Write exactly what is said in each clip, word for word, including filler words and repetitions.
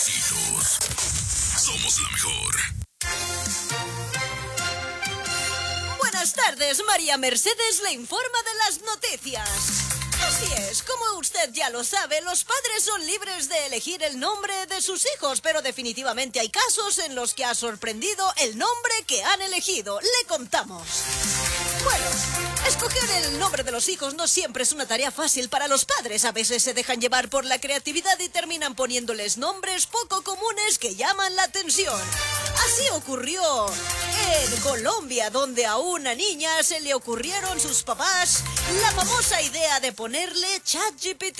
Citos. Somos la mejor. Buenas tardes, María Mercedes le informa de las noticias. Así es, como usted ya lo sabe, los padres son libres de elegir el nombre de sus hijos, pero definitivamente hay casos en los que ha sorprendido el nombre que han elegido. Le contamos. Bueno, escoger el nombre de los hijos no siempre es una tarea fácil para los padres. A veces se dejan llevar por la creatividad y terminan poniéndoles nombres poco comunes que llaman la atención. Así ocurrió en Colombia, donde a una niña se le ocurrieron sus papás la famosa idea de ponerle ChatGPT.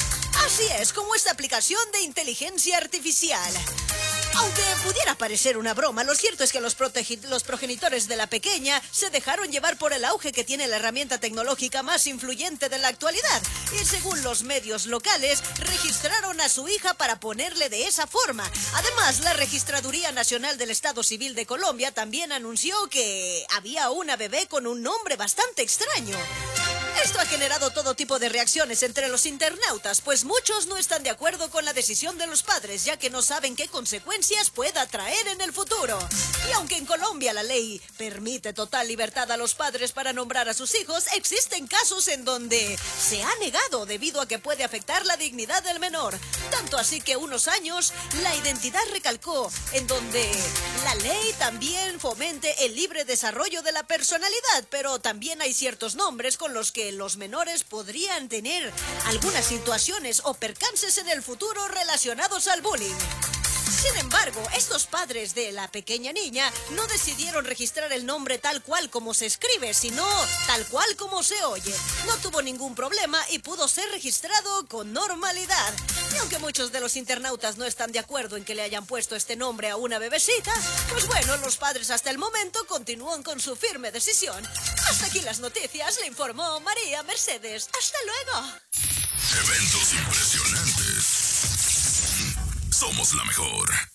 Así es, como esta aplicación de inteligencia artificial. Aunque pudiera parecer una broma, lo cierto es que los, los progenitores de la pequeña se dejaron llevar por el auge que tiene la herramienta tecnológica más influyente de la actualidad. Y según los medios locales, registraron a su hija para ponerle de esa forma. Además, la Registraduría Nacional del Estado Civil de Colombia también anunció que había una bebé con un nombre bastante extraño. Esto ha generado todo tipo de reacciones entre los internautas, pues muchos no están de acuerdo con la decisión de los padres, ya que no saben qué consecuencias pueda traer en el futuro. Y aunque en Colombia la ley permite total libertad a los padres para nombrar a sus hijos, existen casos en donde se ha negado debido a que puede afectar la dignidad del menor. Tanto así que unos años la identidad recalcó, en donde la ley también fomente el libre desarrollo de la personalidad, pero también hay ciertos nombres con los que los menores podrían tener algunas situaciones o percances en el futuro relacionados al bullying. Sin embargo, estos padres de la pequeña niña no decidieron registrar el nombre tal cual como se escribe, sino tal cual como se oye. No tuvo ningún problema y pudo ser registrado con normalidad. Y aunque muchos de los internautas no están de acuerdo en que le hayan puesto este nombre a una bebecita, pues bueno, los padres hasta el momento continúan con su firme decisión. Hasta aquí las noticias, le informó María Mercedes. ¡Hasta luego! Eventos impresionantes. Somos la mejor.